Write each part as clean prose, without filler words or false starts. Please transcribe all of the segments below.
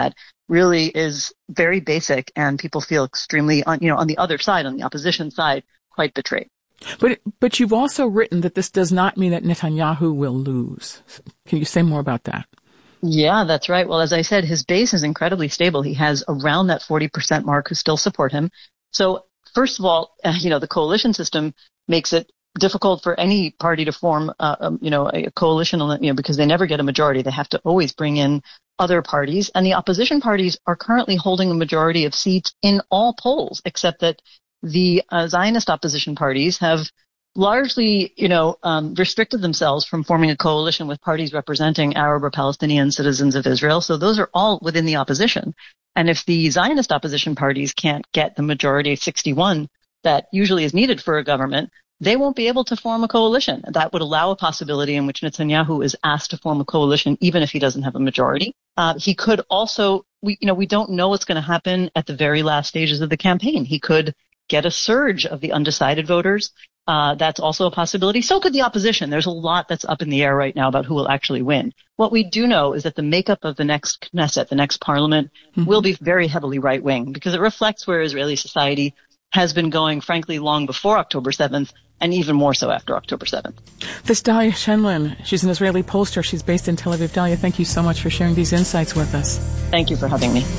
really is very basic, and people feel extremely, on the other side, on the opposition side, quite betrayed. But you've also written that this does not mean that Netanyahu will lose. Can you say more about that? Yeah, that's right. Well, as I said, his base is incredibly stable. He has around that 40% mark who still support him. So first of all, the coalition system makes it difficult for any party to form, a coalition, because they never get a majority. They have to always bring in other parties. And the opposition parties are currently holding a majority of seats in all polls, except that the Zionist opposition parties have largely, restricted themselves from forming a coalition with parties representing Arab or Palestinian citizens of Israel. So those are all within the opposition. And if the Zionist opposition parties can't get the majority of 61 that usually is needed for a government, they won't be able to form a coalition. That would allow a possibility in which Netanyahu is asked to form a coalition, even if he doesn't have a majority. He could also, we don't know what's going to happen at the very last stages of the campaign. He could get a surge of the undecided voters. That's also a possibility. So could the opposition. There's a lot that's up in the air right now about who will actually win. What we do know is that the makeup of the next Knesset, the next parliament, will be very heavily right-wing, because it reflects where Israeli society has been going, frankly, long before October 7th, and even more so after October 7th. This is Dalia Shenlin. She's an Israeli pollster. She's based in Tel Aviv. Dalia, thank you so much for sharing these insights with us. Thank you for having me.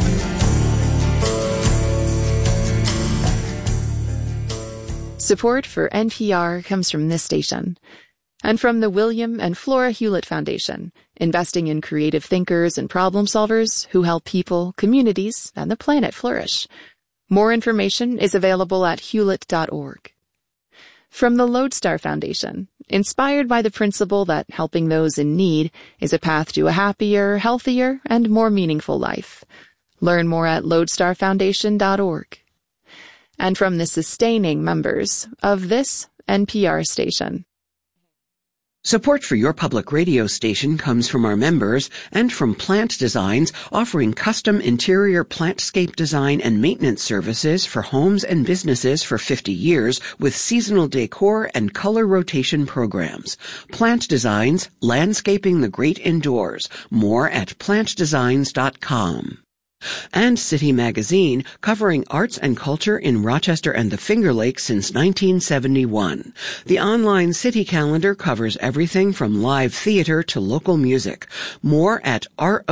Support for NPR comes from this station and from the William and Flora Hewlett Foundation, investing in creative thinkers and problem solvers who help people, communities, and the planet flourish. More information is available at hewlett.org. From the Lodestar Foundation, inspired by the principle that helping those in need is a path to a happier, healthier, and more meaningful life. Learn more at lodestarfoundation.org. And from the sustaining members of this NPR station. Support for your public radio station comes from our members and from Plant Designs, offering custom interior plantscape design and maintenance services for homes and businesses for 50 years with seasonal decor and color rotation programs. Plant Designs, landscaping the great indoors. More at plantdesigns.com. And City Magazine, covering arts and culture in Rochester and the Finger Lakes since 1971. The online City Calendar covers everything from live theater to local music. More at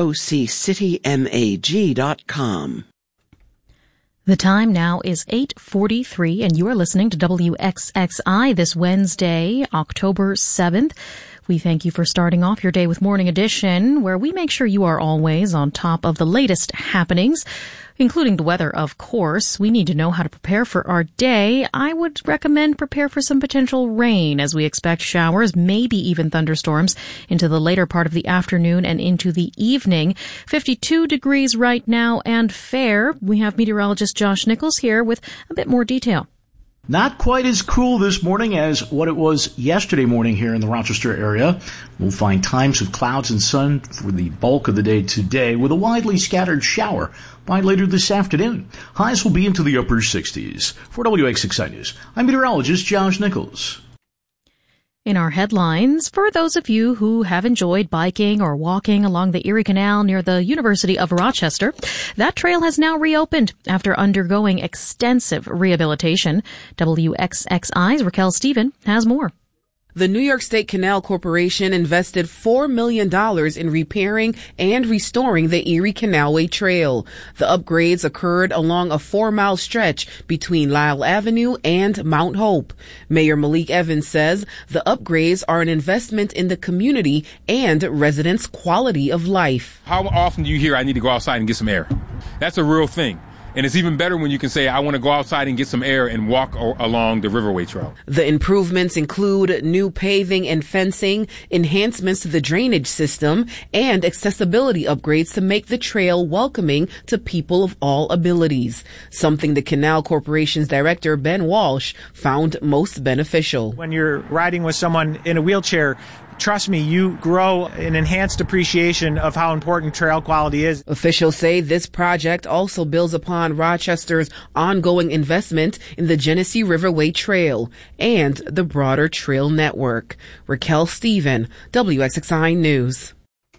roccitymag.com. The time now is 8:43, and you are listening to WXXI this Wednesday, October 7th. We thank you for starting off your day with Morning Edition, where we make sure you are always on top of the latest happenings, including the weather, of course. We need to know how to prepare for our day. I would recommend prepare for some potential rain, as we expect showers, maybe even thunderstorms, into the later part of the afternoon and into the evening. 52 degrees right now and fair. We have meteorologist Josh Nichols here with a bit more detail. Not quite as cool this morning as what it was yesterday morning here in the Rochester area. We'll find times of clouds and sun for the bulk of the day today, with a widely scattered shower by later this afternoon. Highs will be into the upper 60s. For WXXI News, I'm meteorologist Josh Nichols. In our headlines, for those of you who have enjoyed biking or walking along the Erie Canal near the University of Rochester, that trail has now reopened after undergoing extensive rehabilitation. WXXI's Raquel Stephen has more. The New York State Canal Corporation invested $4 million in repairing and restoring the Erie Canalway Trail. The upgrades occurred along a 4-mile stretch between Lyle Avenue and Mount Hope. Mayor Malik Evans says the upgrades are an investment in the community and residents' quality of life. How often do you hear I need to go outside and get some air? That's a real thing. And it's even better when you can say, I want to go outside and get some air and walk along the Riverway Trail. The improvements include new paving and fencing, enhancements to the drainage system, and accessibility upgrades to make the trail welcoming to people of all abilities, something the Canal Corporation's director, Ben Walsh, found most beneficial. When you're riding with someone in a wheelchair, trust me, you grow an enhanced appreciation of how important trail quality is. Officials say this project also builds upon Rochester's ongoing investment in the Genesee Riverway Trail and the broader trail network. Raquel Stephen, WXXI News.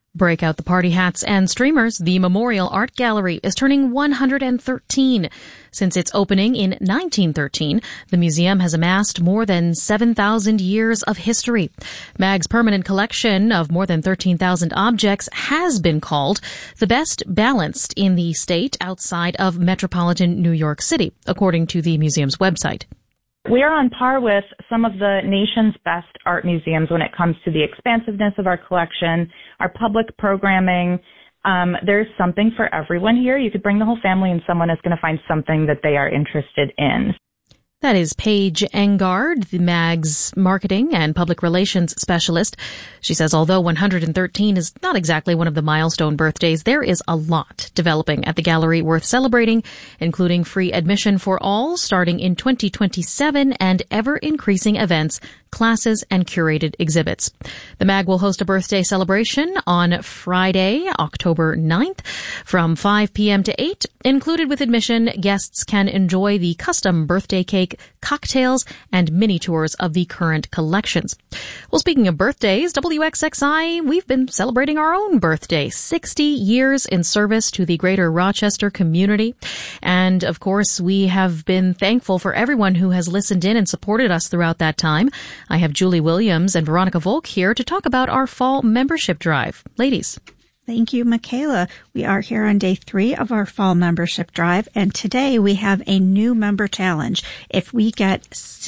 Break out the party hats and streamers. The Memorial Art Gallery is turning 113. Since its opening in 1913, the museum has amassed more than 7,000 years of history. MAG's permanent collection of more than 13,000 objects has been called the best balanced in the state outside of metropolitan New York City, according to the museum's website. We are on par with some of the nation's best art museums when it comes to the expansiveness of our collection, our public programming. There's something for everyone here. You could bring the whole family and someone is going to find something that they are interested in. That is Paige Engard, the MAG's marketing and public relations specialist. She says although 113 is not exactly one of the milestone birthdays, there is a lot developing at the gallery worth celebrating, including free admission for all starting in 2027 and ever-increasing events, classes, and curated exhibits. The MAG will host a birthday celebration on Friday, October 9th from 5 p.m. to 8. Included with admission, guests can enjoy the custom birthday cake, cocktails, and mini tours of the current collections. Well, speaking of birthdays, WXXI, we've been celebrating our own birthday, 60 years in service to the greater Rochester community. And of course, we have been thankful for everyone who has listened in and supported us throughout that time. I have Julie Williams and Veronica Volk here to talk about our fall membership drive. Ladies. Thank you, Michaela. We are here on day 3 of our fall membership drive, and today we have a new member challenge. If we get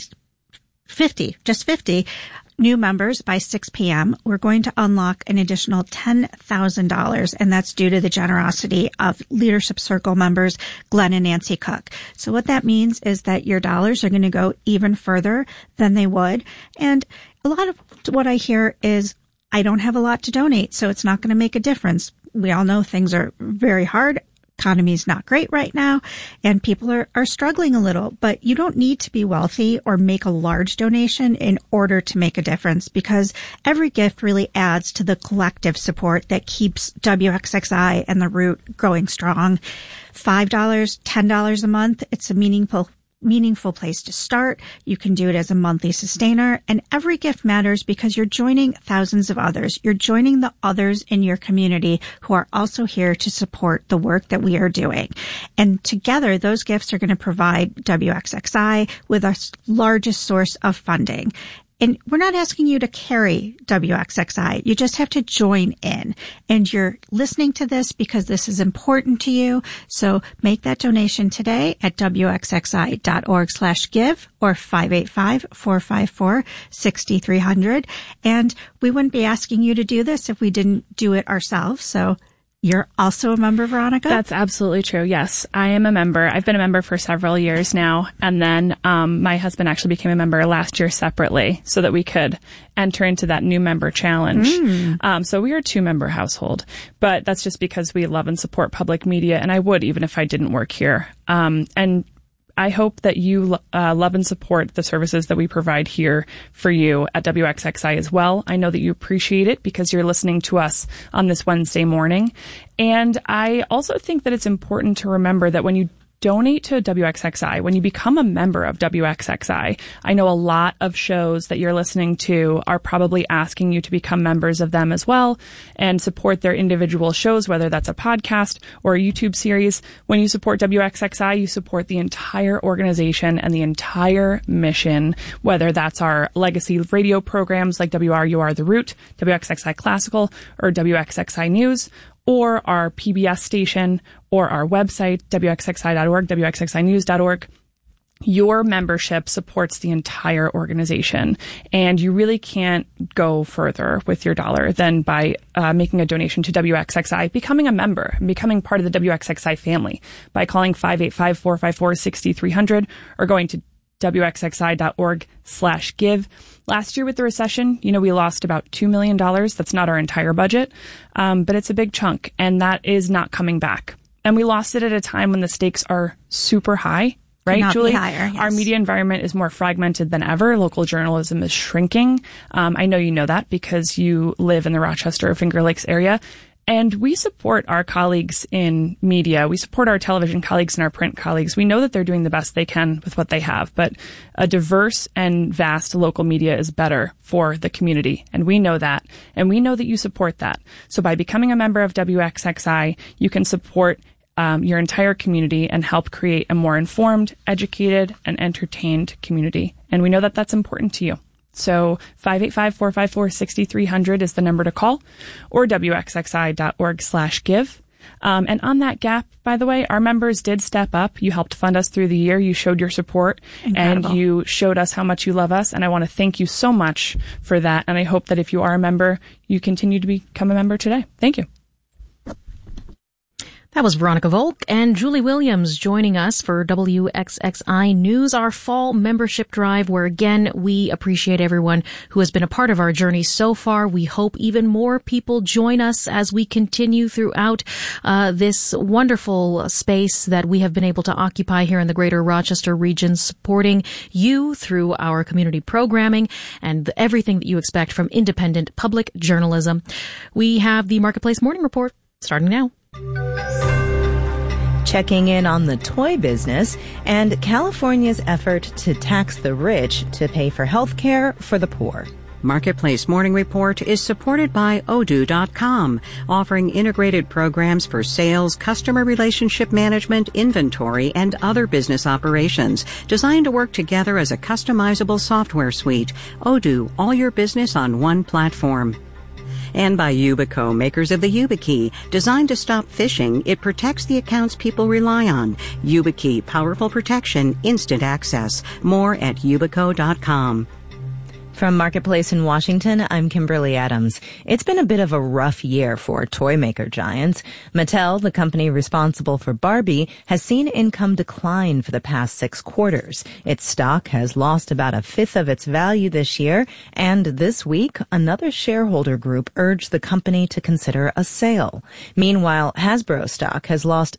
50 new members by 6 p.m., we're going to unlock an additional $10,000, and that's due to the generosity of Leadership Circle members Glenn and Nancy Cook. So what that means is that your dollars are going to go even further than they would. And a lot of what I hear is, I don't have a lot to donate, so it's not going to make a difference. We all know things are very hard. Economy's not great right now, and people are struggling a little, but you don't need to be wealthy or make a large donation in order to make a difference, because every gift really adds to the collective support that keeps WXXI and The Root growing strong. $5, $10 a month, it's a meaningful place to start. You can do it as a monthly sustainer, and every gift matters because you're joining thousands of others. You're joining the others in your community who are also here to support the work that we are doing. And together, those gifts are going to provide WXXI with our largest source of funding. And we're not asking you to carry WXXI. You just have to join in. And you're listening to this because this is important to you. So make that donation today at WXXI.org/give or 585-454-6300. And we wouldn't be asking you to do this if we didn't do it ourselves. So you're also a member, Veronica? That's absolutely true. Yes, I am a member. I've been a member for several years now. And then my husband actually became a member last year separately so that we could enter into that new member challenge. So we are a 2-member household. But that's just because we love and support public media. And I would even if I didn't work here. And I hope that you love and support the services that we provide here for you at WXXI as well. I know that you appreciate it because you're listening to us on this Wednesday morning. And I also think that it's important to remember that when you donate to WXXI, when you become a member of WXXI, I know a lot of shows that you're listening to are probably asking you to become members of them as well and support their individual shows, whether that's a podcast or a YouTube series. When you support WXXI, you support the entire organization and the entire mission, whether that's our legacy radio programs like WRUR The Root, WXXI Classical, or WXXI News, or our PBS station, or our website, WXXI.org, WXXInews.org. Your membership supports the entire organization, and you really can't go further with your dollar than by making a donation to WXXI, becoming a member, and becoming part of the WXXI family by calling 585-454-6300 or going to WXXI.org/give. Last year with the recession, we lost about $2 million. That's not our entire budget, but it's a big chunk, and that is not coming back. And we lost it at a time when the stakes are super high, right, Julie? Higher, yes. Our media environment is more fragmented than ever. Local journalism is shrinking. I know you know that because you live in the Rochester Finger Lakes area. And we support our colleagues in media. We support our television colleagues and our print colleagues. We know that they're doing the best they can with what they have, but a diverse and vast local media is better for the community. And we know that. And we know that you support that. So by becoming a member of WXXI, you can support your entire community and help create a more informed, educated, and entertained community. And we know that that's important to you. So 585-454-6300 is the number to call, or wxxi.org/give. And on that gap, by the way, our members did step up. You helped fund us through the year. You showed your support. Incredible. And you showed us how much you love us. And I want to thank you so much for that. And I hope that if you are a member, you continue to become a member today. Thank you. That was Veronica Volk and Julie Williams joining us for WXXI News, our fall membership drive, where again, we appreciate everyone who has been a part of our journey so far. We hope even more people join us as we continue throughout this wonderful space that we have been able to occupy here in the greater Rochester region, supporting you through our community programming and everything that you expect from independent public journalism. We have the Marketplace Morning Report starting now. Checking in on the toy business and California's effort to tax the rich to pay for health care for the poor. Marketplace Morning Report is supported by Odoo.com, offering integrated programs for sales, customer relationship management, inventory, and other business operations, designed to work together as a customizable software suite. Odoo, all your business on one platform. And by Yubico, makers of the YubiKey. Designed to stop phishing, it protects the accounts people rely on. YubiKey, powerful protection, instant access. More at Yubico.com. From Marketplace in Washington, I'm Kimberly Adams. It's been a bit of a rough year for toy maker giants. Mattel, the company responsible for Barbie, has seen income decline for the past 6 quarters. Its stock has lost about 1/5 of its value this year, and this week, another shareholder group urged the company to consider a sale. Meanwhile, Hasbro stock has lost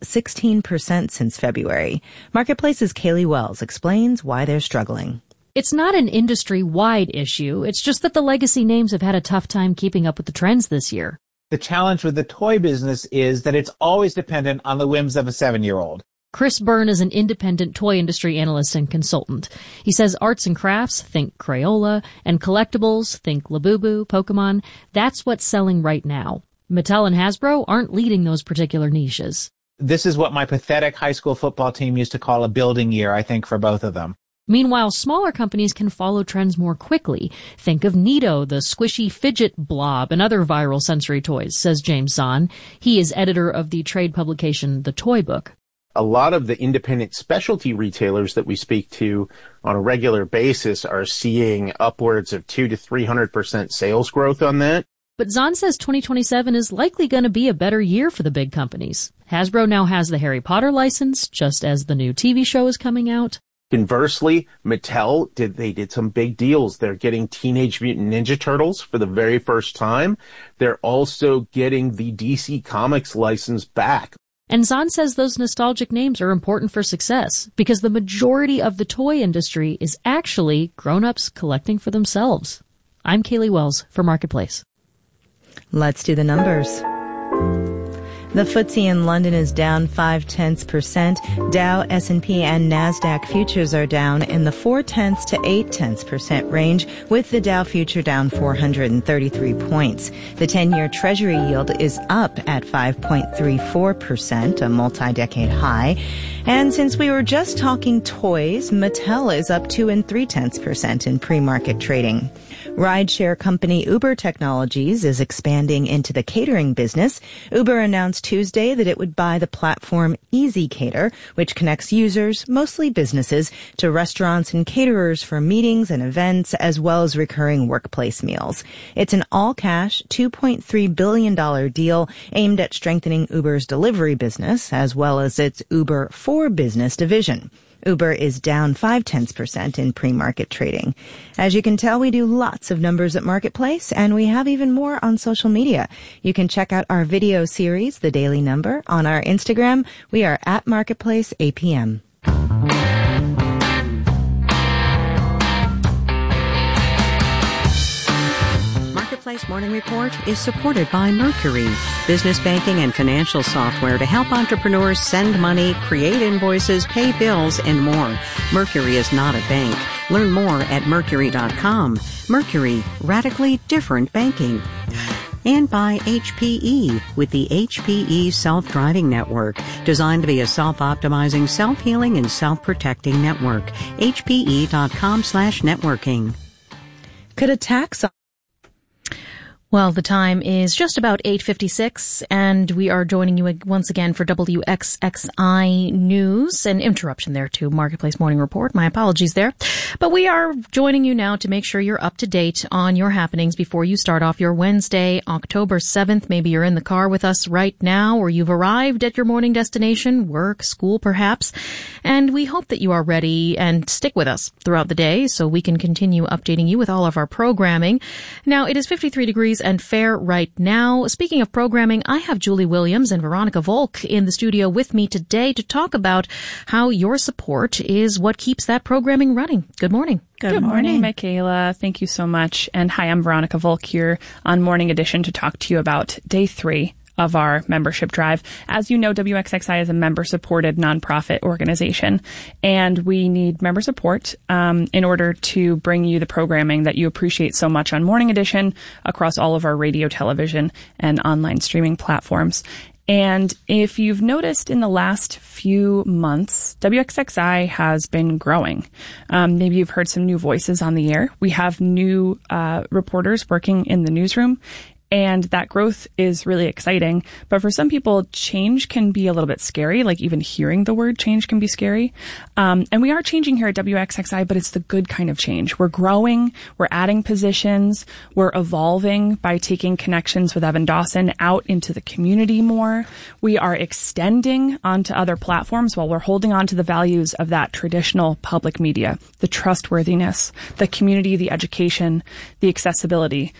16% since February. Marketplace's Kaylee Wells explains why they're struggling. It's not an industry-wide issue. It's just that the legacy names have had a tough time keeping up with the trends this year. The challenge with the toy business is that it's always dependent on the whims of a 7-year-old. Chris Byrne is an independent toy industry analyst and consultant. He says arts and crafts, think Crayola, and collectibles, think Labubu, Pokemon, that's what's selling right now. Mattel and Hasbro aren't leading those particular niches. This is what my pathetic high school football team used to call a building year, I think, for both of them. Meanwhile, smaller companies can follow trends more quickly. Think of Neato, the squishy fidget blob, and other viral sensory toys, says James Zahn. He is editor of the trade publication The Toy Book. A lot of the independent specialty retailers that we speak to on a regular basis are seeing upwards of 200 to 300% sales growth on that. But Zahn says 2027 is likely going to be a better year for the big companies. Hasbro now has the Harry Potter license, just as the new TV show is coming out. Conversely, Mattel did some big deals. They're getting Teenage Mutant Ninja Turtles for the very first time. They're also getting the DC Comics license back. And Zahn says those nostalgic names are important for success because the majority of the toy industry is actually grown-ups collecting for themselves. I'm Kaylee Wells for Marketplace. Let's do the numbers. The FTSE in London is down 0.5%. Dow, S&P, and NASDAQ futures are down in the 0.4 to 0.8% range, with the Dow future down 433 points. The 10-year Treasury yield is up at 5.34%, a multi-decade high. And since we were just talking toys, Mattel is up 2 3/10% in pre-market trading. Rideshare company Uber Technologies is expanding into the catering business. Uber announced Tuesday that it would buy the platform ezCater, which connects users, mostly businesses, to restaurants and caterers for meetings and events, as well as recurring workplace meals. It's an all-cash $2.3 billion deal aimed at strengthening Uber's delivery business, as well as its Uber for Business division. Uber is down 0.5% in pre-market trading. As you can tell, we do lots of numbers at Marketplace, and we have even more on social media. You can check out our video series, The Daily Number, on our Instagram. We are at Marketplace APM. Marketplace Morning Report is supported by Mercury, business banking and financial software to help entrepreneurs send money, create invoices, pay bills, and more. Mercury is not a bank. Learn more at Mercury.com. Mercury, radically different banking. And by HPE with the HPE Self-Driving Network, designed to be a self-optimizing, self-healing, and self-protecting network. HPE.com/networking. Could a tax... Well, the time is just about 8:56, and we are joining you once again for WXXI News. An interruption there to Marketplace Morning Report. My apologies there. But we are joining you now to make sure you're up to date on your happenings before you start off your Wednesday, October 7th. Maybe you're in the car with us right now, or you've arrived at your morning destination, work, school perhaps. And we hope that you are ready and stick with us throughout the day so we can continue updating you with all of our programming. Now, it is 53 degrees and fair right now. Speaking of programming, I have Julie Williams and Veronica Volk in the studio with me today to talk about how your support is what keeps that programming running. Good morning. Good morning, Michaela. Thank you so much. And hi, I'm Veronica Volk here on Morning Edition to talk to you about Day 3 of our membership drive. As you know, WXXI is a member-supported nonprofit organization, and we need member support in order to bring you the programming that you appreciate so much on Morning Edition across all of our radio, television, and online streaming platforms. And if you've noticed in the last few months, WXXI has been growing. Maybe you've heard some new voices on the air. We have new reporters working in the newsroom. And that growth is really exciting. But for some people, change can be a little bit scary. Like even hearing the word change can be scary. And we are changing here at WXXI, but it's the good kind of change. We're growing. We're adding positions. We're evolving by taking connections with Evan Dawson out into the community more. We are extending onto other platforms while we're holding on to the values of that traditional public media, the trustworthiness, the community, the education, the accessibility.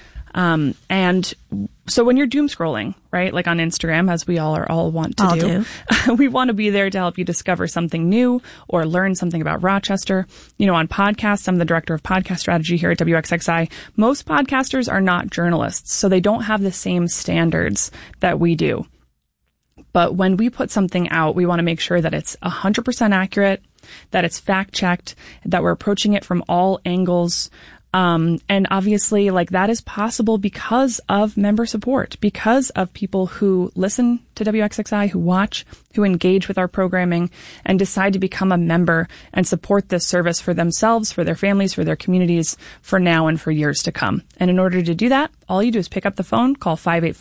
And so when you're doom scrolling, right, like on Instagram, as we all want to do, we want to be there to help you discover something new or learn something about Rochester. You know, on podcasts, I'm the director of podcast strategy here at WXXI. Most podcasters are not journalists, so they don't have the same standards that we do. But when we put something out, we want to make sure that it's 100% accurate, that it's fact-checked, that we're approaching it from all angles. And obviously, like, that is possible because of member support, because of people who listen to WXXI, who watch, who engage with our programming, and decide to become a member and support this service for themselves, for their families, for their communities, for now and for years to come. And in order to do that, all you do is pick up the phone, call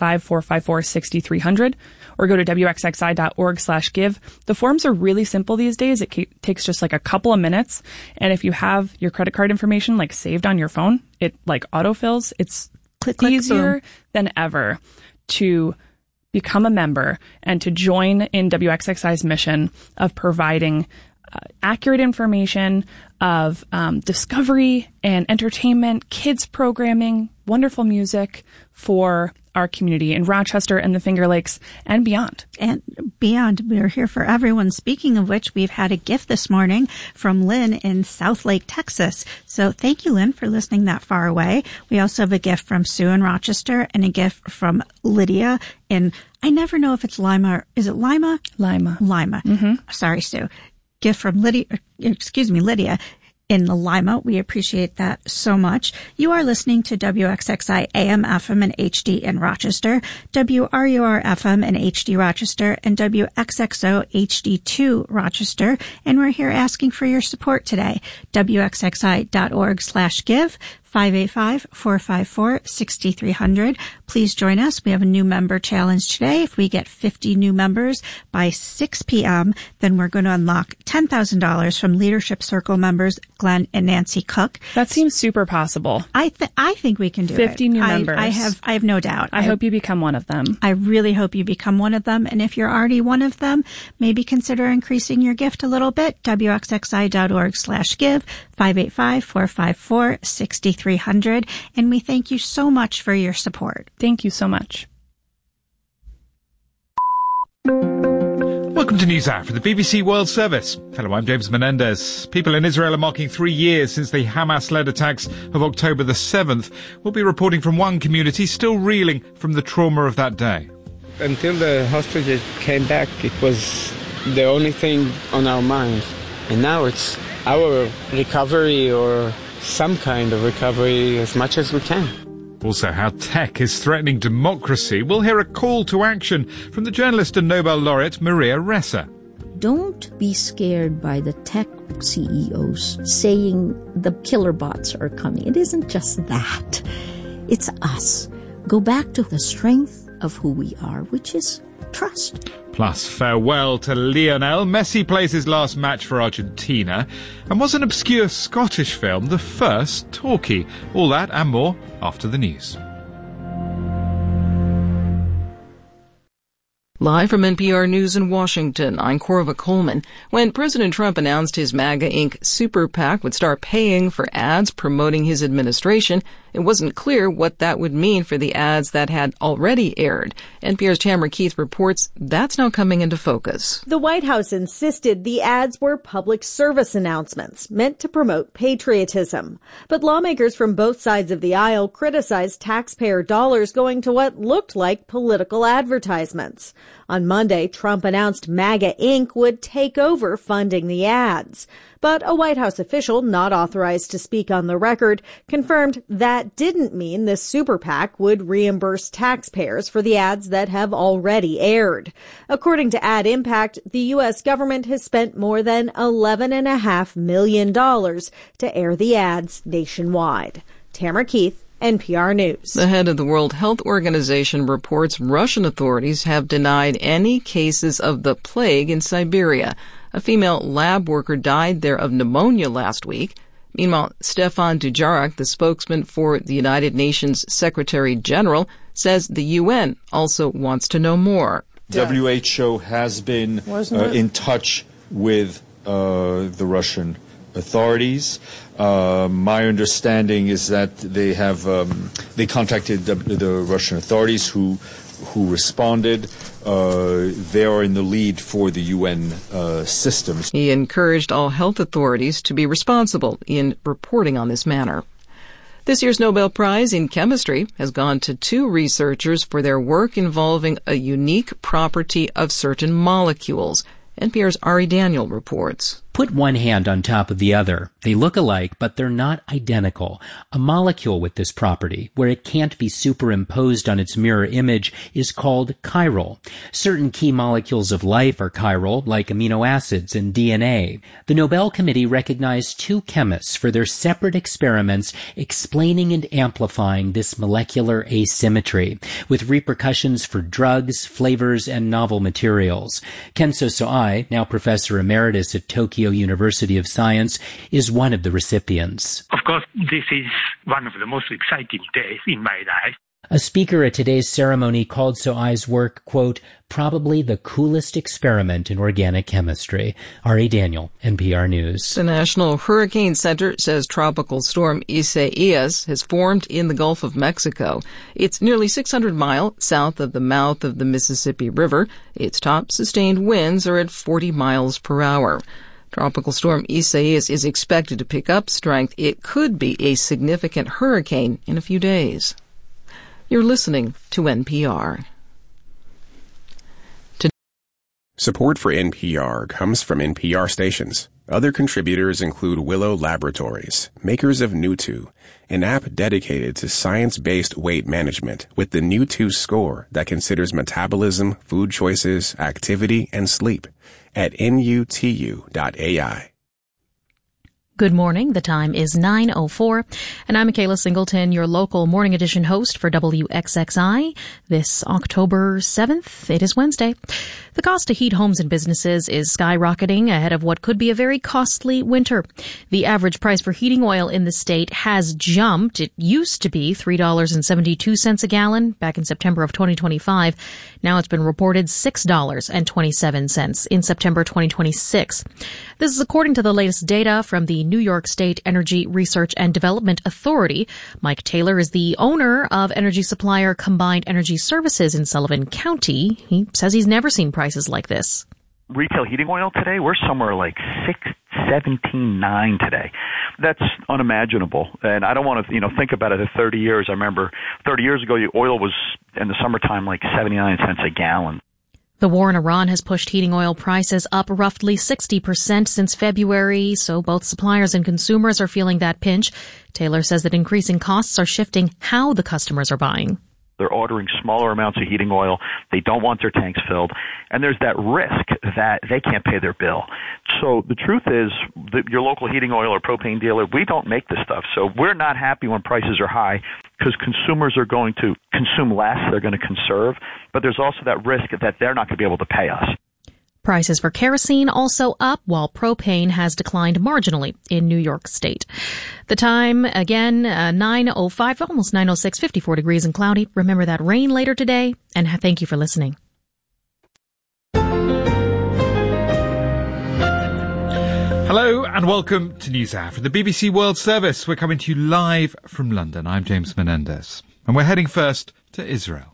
585-454-6300, or go to WXXI.org/give. The forms are really simple these days. It takes just like a couple of minutes. And if you have your credit card information like saved on your phone, it like autofills. It's easier than ever to become a member and to join in WXXI's mission of providing accurate information, of discovery and entertainment, kids programming, wonderful music for our community in Rochester and the Finger Lakes and beyond. And beyond, we're here for everyone. Speaking of which, we've had a gift this morning from Lynn in Southlake, Texas. So thank you, Lynn, for listening that far away. We also have a gift from Sue in Rochester and a gift from Lydia in, I never know if it's Lima or, is it Lima? Lima. Mm-hmm. Sorry, Sue. Gift from Lydia in Lima. We appreciate that so much. You are listening to WXXI AM, FM, and HD in Rochester, WRUR FM and HD Rochester, and WXXO HD2 Rochester. And we're here asking for your support today. WXXI.org/give. 585-454-6300. Please join us. We have a new member challenge today. If we get 50 new members by 6 p.m., then we're going to unlock $10,000 from Leadership Circle members Glenn and Nancy Cook. That seems super possible. I think we can do 50 new members. I have no doubt. I hope you become one of them. I really hope you become one of them. And if you're already one of them, maybe consider increasing your gift a little bit. WXXI.org/give. 585-454-6300. And we thank you so much for your support. Thank you so much. Welcome Welcome to NewsHour for the BBC World Service. Hello, I'm James Menendez. People in Israel are marking 3 years since the Hamas-led attacks of October the 7th. We'll be reporting from one community still reeling from the trauma of that day. Until the hostages came back, it was the only thing on our minds. And now it's our recovery, or some kind of recovery, as much as we can. Also, how tech is threatening democracy. We'll hear a call to action from the journalist and Nobel laureate Maria Ressa. Don't be scared by the tech CEOs saying the killer bots are coming. It isn't just that. It's us. Go back to the strength of who we are, which is trust. Plus, farewell to Lionel. Messi plays his last match for Argentina. And was an obscure Scottish film the first talkie? All that and more after the news. Live from NPR News in Washington, I'm Corva Coleman. When President Trump announced his MAGA Inc. super PAC would start paying for ads promoting his administration, it wasn't clear what that would mean for the ads that had already aired. NPR's Tamara Keith reports that's now coming into focus. The White House insisted the ads were public service announcements meant to promote patriotism. But lawmakers from both sides of the aisle criticized taxpayer dollars going to what looked like political advertisements. On Monday, Trump announced MAGA Inc. would take over funding the ads. But a White House official not authorized to speak on the record confirmed that didn't mean the super PAC would reimburse taxpayers for the ads that have already aired. According to Ad Impact, the U.S. government has spent more than $11.5 million to air the ads nationwide. Tamara Keith, NPR News. The head of the World Health Organization reports Russian authorities have denied any cases of the plague in Siberia. A female lab worker died there of pneumonia last week. Meanwhile, Stefan Dujarric, the spokesman for the United Nations Secretary General, says the UN also wants to know more. WHO has been in touch with the Russian authorities. My understanding is that they have they contacted the Russian authorities who responded. They are in the lead for the UN systems. He encouraged all health authorities to be responsible in reporting on this matter. This year's Nobel Prize in Chemistry has gone to 2 researchers for their work involving a unique property of certain molecules. NPR's Ari Daniel reports. Put one hand on top of the other. They look alike, but they're not identical. A molecule with this property, where it can't be superimposed on its mirror image, is called chiral. Certain key molecules of life are chiral, like amino acids and DNA. The Nobel Committee recognized 2 chemists for their separate experiments explaining and amplifying this molecular asymmetry, with repercussions for drugs, flavors, and novel materials. Kenzo Soai, now professor emeritus at Tokyo University of Science, is one of the recipients. Of course, this is one of the most exciting days in my life. A speaker at today's ceremony called Soai's work, quote, probably the coolest experiment in organic chemistry. Ari Daniel, NPR News. The National Hurricane Center says Tropical Storm Isaias has formed in the Gulf of Mexico. It's nearly 600 miles south of the mouth of the Mississippi River. Its top sustained winds are at 40 miles per hour. Tropical Storm Isaias is expected to pick up strength. It could be a significant hurricane in a few days. You're listening to NPR. Support for NPR comes from NPR stations. Other contributors include Willow Laboratories, makers of Nutu, an app dedicated to science-based weight management with the Nutu score that considers metabolism, food choices, activity, and sleep at nutu.ai. Good morning. The time is 9:04, and I'm Michaela Singleton, your local Morning Edition host for WXXI. This October 7th, it is Wednesday. The cost to heat homes and businesses is skyrocketing ahead of what could be a very costly winter. The average price for heating oil in the state has jumped. It used to be $3.72 a gallon back in September of 2025. Now it's been reported $6.27 in September 2026. This is according to the latest data from the New York State Energy Research and Development Authority. Mike Taylor is the owner of energy supplier Combined Energy Services in Sullivan County. He says he's never seen prices like this. retail heating oil today, we're somewhere like $6.17.9 today. That's unimaginable. And I don't want to, think about it at 30 years. I remember 30 years ago, oil was in the summertime like 79 cents a gallon. The war in Iran has pushed heating oil prices up roughly 60% since February, so both suppliers and consumers are feeling that pinch. Taylor says that increasing costs are shifting how the customers are buying. They're ordering smaller amounts of heating oil. They don't want their tanks filled. And there's that risk that they can't pay their bill. So the truth is, your local heating oil or propane dealer, we don't make this stuff. So we're not happy when prices are high because consumers are going to consume less. They're going to conserve. But there's also that risk that they're not going to be able to pay us. Prices for kerosene also up, while propane has declined marginally in New York State. The time, again, 9:05, almost 9:06, 54 degrees and cloudy. Remember that rain later today, and thank you for listening. Hello and welcome to NewsHour from the BBC World Service. We're coming to you live from London. I'm James Menendez, and we're heading first to Israel.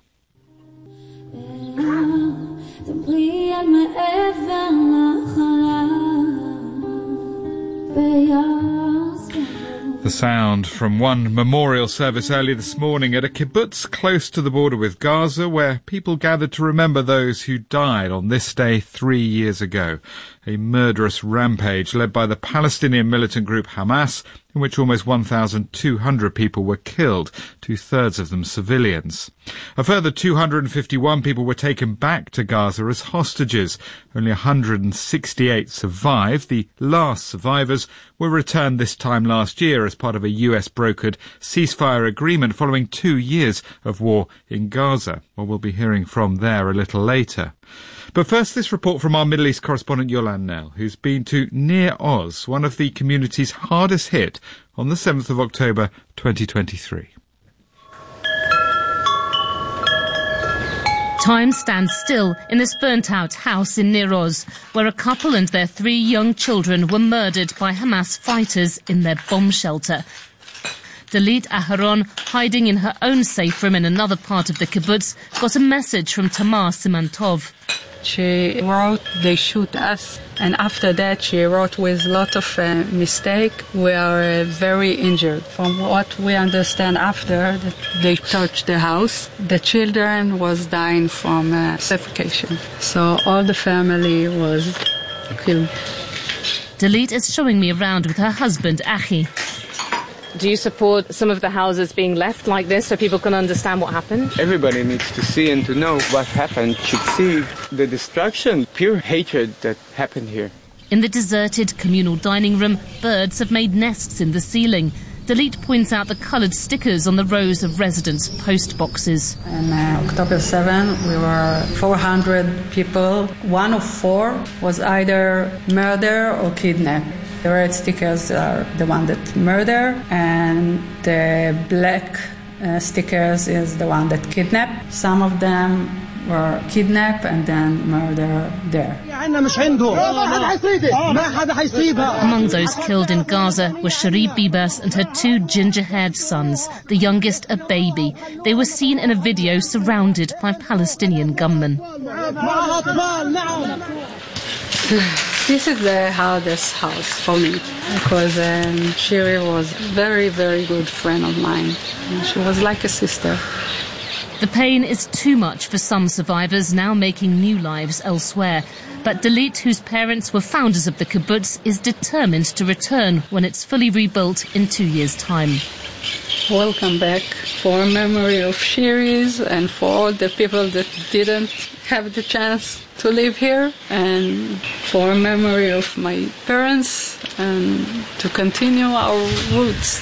The sound from one memorial service early this morning at a kibbutz close to the border with Gaza, where people gathered to remember those who died on this day 3 years ago. A murderous rampage led by the Palestinian militant group Hamas, in which almost 1,200 people were killed, 2/3 of them civilians. A further 251 people were taken back to Gaza as hostages. Only 168 survived. The last survivors were returned this time last year as part of a US-brokered ceasefire agreement following 2 years of war in Gaza. Well, we'll be hearing from there a little later. But first, this report from our Middle East correspondent Yolande Knell, who's been to Nir Oz, one of the communities hardest hit, on the 7th of October 2023. Time stands still in this burnt-out house in Nir Oz, where a couple and their 3 young children were murdered by Hamas fighters in their bomb shelter. Dalit Aharon, hiding in her own safe room in another part of the kibbutz, got a message from Tamar Simantov. She wrote, "They shoot us," and after that she wrote with a lot of mistake. We are very injured. From what we understand after, that they touched the house. The children was dying from suffocation. So all the family was killed. Dalit is showing me around with her husband, Achi. Do you support some of the houses being left like this so people can understand what happened? Everybody needs to see and to know what happened, should see the destruction, pure hatred that happened here. In the deserted communal dining room, birds have made nests in the ceiling. Dalit points out the coloured stickers on the rows of residents' post boxes. On October 7, we were 400 people. 1 of 4 was either murder or kidnapped. The red stickers are the one that murder, and the black stickers is the one that kidnap. Some of them were kidnapped and then murdered there. Among those killed in Gaza were Cherie Bibas and her 2 ginger-haired sons, the youngest a baby. They were seen in a video surrounded by Palestinian gunmen. This is the hardest house for me because Cherie was very, very good friend of mine. She was like a sister. The pain is too much for some survivors now making new lives elsewhere. But Dalit, whose parents were founders of the kibbutz, is determined to return when it's fully rebuilt in 2 years' time. Welcome back for a memory of Cherie's and for all the people that didn't have the chance to live here, and for a memory of my parents, and to continue our roots.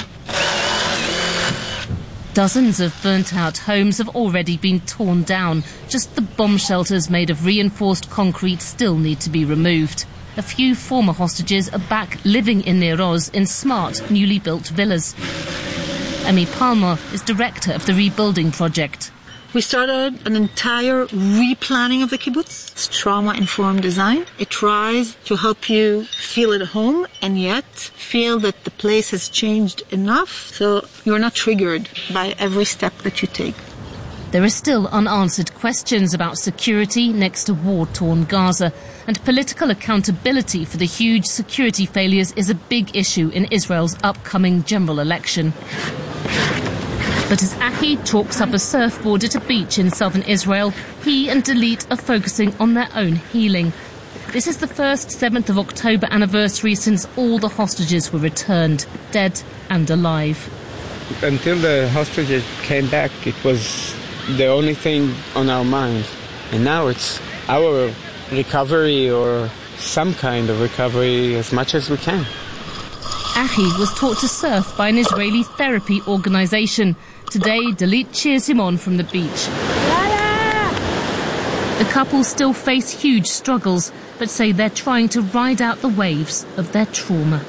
Dozens of burnt-out homes have already been torn down. Just the bomb shelters made of reinforced concrete still need to be removed. A few former hostages are back living in Nir Oz in smart, newly built villas. Emmy Palmer is director of the rebuilding project. We started an entire replanning of the kibbutz. It's trauma-informed design. It tries to help you feel at home and yet feel that the place has changed enough so you're not triggered by every step that you take. There are still unanswered questions about security next to war-torn Gaza, and political accountability for the huge security failures is a big issue in Israel's upcoming general election. But as Achi chalks up a surfboard at a beach in southern Israel, he and Dalit are focusing on their own healing. This is the first 7th of October anniversary since all the hostages were returned, dead and alive. Until the hostages came back, it was the only thing on our mind. And now it's our recovery, or some kind of recovery, as much as we can. Achi was taught to surf by an Israeli therapy organisation. Today, Dalit cheers him on from the beach. The couple still face huge struggles, but say they're trying to ride out the waves of their trauma.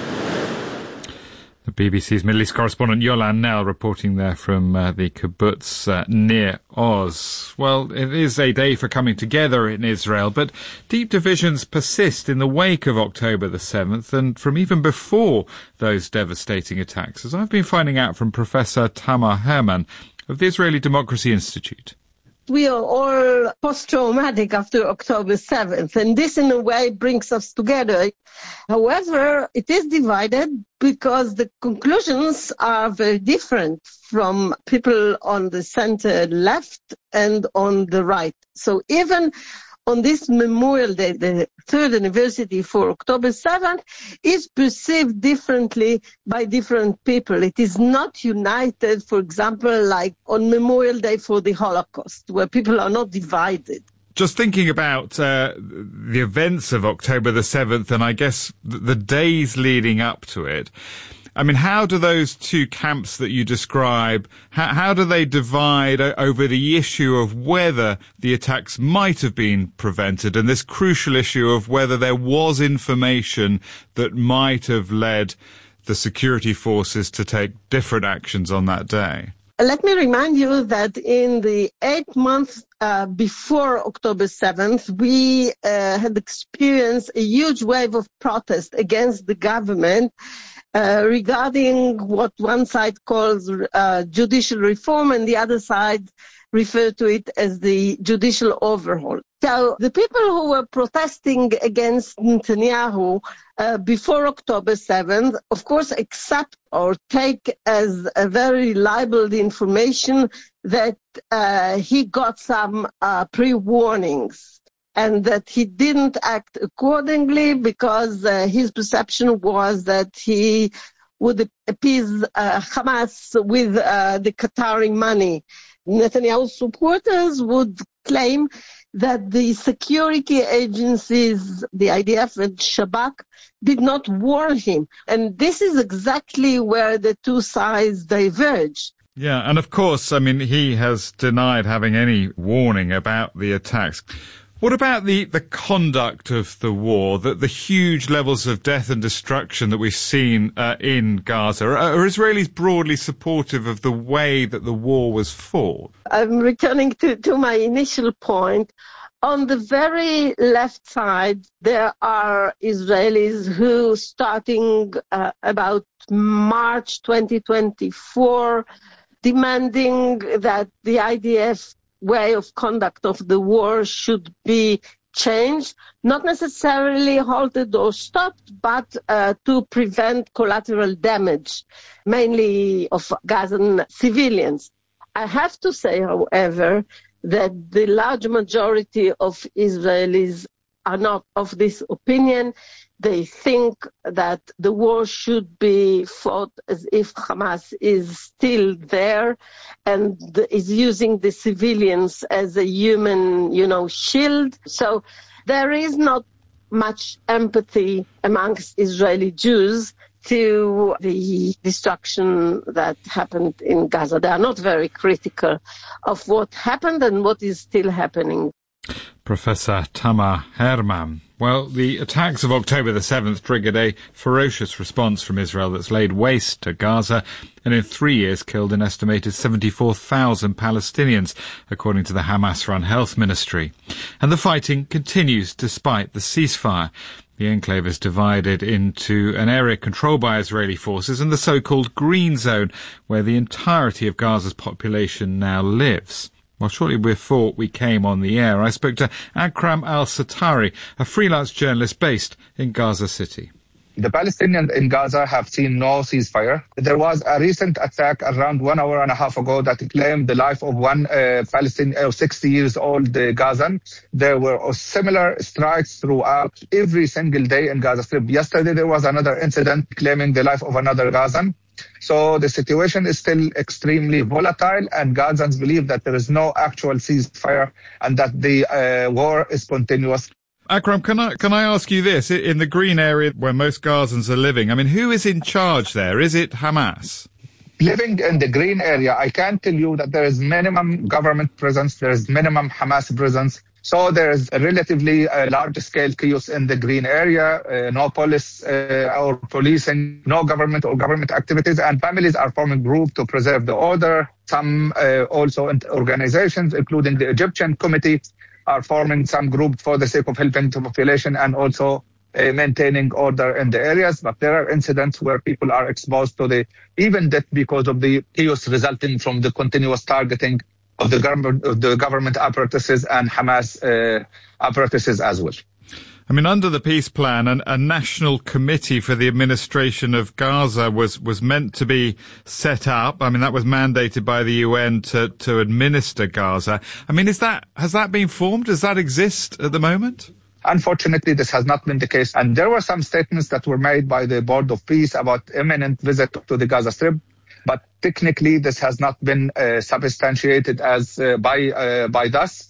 The BBC's Middle East correspondent Yolan Nell reporting there from the kibbutz near Oz. Well, it is a day for coming together in Israel, but deep divisions persist in the wake of October the 7th and from even before those devastating attacks, as I've been finding out from Professor Tamar Herman of the Israeli Democracy Institute. We are all post-traumatic after October 7th, and this in a way brings us together. However, it is divided because the conclusions are very different from people on the center left and on the right. So even on this Memorial Day, the third anniversary for October 7th, is perceived differently by different people. It is not united, for example, like on Memorial Day for the Holocaust, where people are not divided. Just thinking about the events of October the 7th and I guess the days leading up to it, I mean, how do those two camps that you describe, how do they divide over the issue of whether the attacks might have been prevented and this crucial issue of whether there was information that might have led the security forces to take different actions on that day? Let me remind you that in the 8 months before October 7th, we had experienced a huge wave of protest against the government regarding what one side calls judicial reform and the other side refer to it as the judicial overhaul. So the people who were protesting against Netanyahu before October 7th, of course, accept or take as a very reliable the information that he got some pre-warnings and that he didn't act accordingly because his perception was that he would appease Hamas with the Qatari money. Netanyahu's supporters would claim that the security agencies, the IDF and Shabak, did not warn him. And this is exactly where the two sides diverge. Yeah, and of course, I mean, he has denied having any warning about the attacks. What about the conduct of the war, the huge levels of death and destruction that we've seen in Gaza? Are Israelis broadly supportive of the way that the war was fought? I'm returning to my initial point. On the very left side, there are Israelis who, starting about March 2024, demanding that the IDF way of conduct of the war should be changed, not necessarily halted or stopped, but to prevent collateral damage, mainly of Gazan civilians. I have to say, however, that the large majority of Israelis are not of this opinion. They think that the war should be fought as if Hamas is still there and is using the civilians as a human, shield. So there is not much empathy amongst Israeli Jews to the destruction that happened in Gaza. They are not very critical of what happened and what is still happening. Professor Tamar Herman. Well, the attacks of October the 7th triggered a ferocious response from Israel that's laid waste to Gaza and in 3 years killed an estimated 74,000 Palestinians, according to the Hamas-run health ministry. And the fighting continues despite the ceasefire. The enclave is divided into an area controlled by Israeli forces and the so-called Green Zone, where the entirety of Gaza's population now lives. Well, shortly before we came on the air, I spoke to Akram al-Satari, a freelance journalist based in Gaza City. The Palestinians in Gaza have seen no ceasefire. There was a recent attack around 1 hour and a half ago that claimed the life of one Palestinian, 60 years old Gazan. There were similar strikes throughout every single day in Gaza Strip. Yesterday, there was another incident claiming the life of another Gazan. So the situation is still extremely volatile, and Gazans believe that there is no actual ceasefire and that the war is continuous. Akram, can I ask you this? In the green area where most Gazans are living, I mean, who is in charge there? Is it Hamas? Living in the green area, I can tell you that there is minimum government presence, there is minimum Hamas presence. So there is a relatively large-scale chaos in the green area, no police or policing, no government or government activities, and families are forming groups to preserve the order. Some also organizations, including the Egyptian Committee, are forming some group for the sake of helping the population and also maintaining order in the areas. But there are incidents where people are exposed to even death because of the chaos resulting from the continuous targeting of the government apparatuses and Hamas apparatuses as well. I mean, under the peace plan, a national committee for the administration of Gaza was meant to be set up. I mean, that was mandated by the UN to administer Gaza. I mean, has that been formed? Does that exist at the moment? Unfortunately, this has not been the case. And there were some statements that were made by the Board of Peace about imminent visit to the Gaza Strip. But technically, this has not been substantiated as by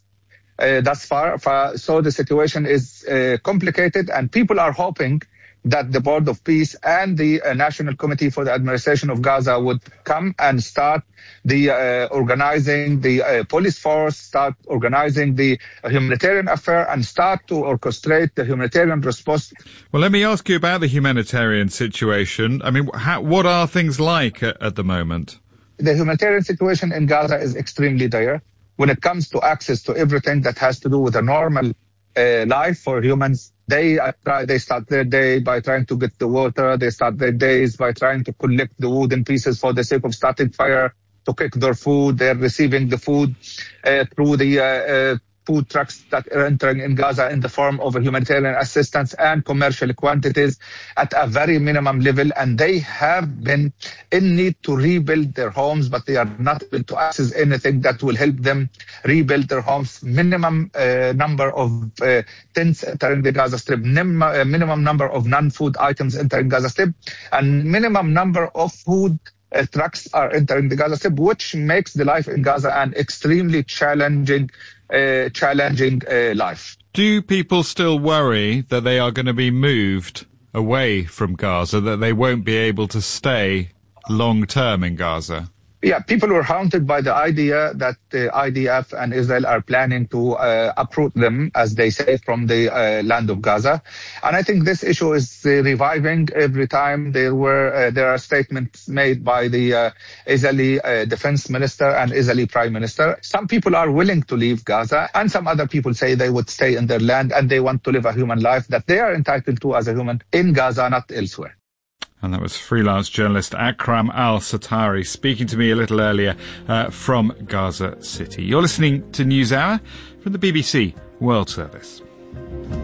thus far. So the situation is complicated, and people are hoping that the Board of Peace and the National Committee for the Administration of Gaza would come and start the organizing the police force, start organizing the humanitarian affair, and start to orchestrate the humanitarian response. Well, let me ask you about the humanitarian situation. I mean, what are things like at the moment? The humanitarian situation in Gaza is extremely dire when it comes to access to everything that has to do with a normal life for humans. They start their day by trying to get the water. They start their days by trying to collect the wooden pieces for the sake of starting fire, to cook their food. They're receiving the food through the food trucks that are entering in Gaza in the form of humanitarian assistance and commercial quantities at a very minimum level. And they have been in need to rebuild their homes, but they are not able to access anything that will help them rebuild their homes. Minimum number of tents entering the Gaza Strip, minimum number of non-food items entering Gaza Strip, and minimum number of food trucks are entering the Gaza Strip, which makes the life in Gaza an extremely challenging life. Do people still worry that they are going to be moved away from Gaza, that they won't be able to stay long term in Gaza? Yeah, people were haunted by the idea that the IDF and Israel are planning to uproot them, as they say, from the land of Gaza. And I think this issue is reviving every time there are statements made by the Israeli defense minister and Israeli prime minister. Some people are willing to leave Gaza, and some other people say they would stay in their land and they want to live a human life that they are entitled to as a human in Gaza, not elsewhere. And that was freelance journalist Akram al-Satari speaking to me a little earlier from Gaza City. You're listening to NewsHour from the BBC World Service.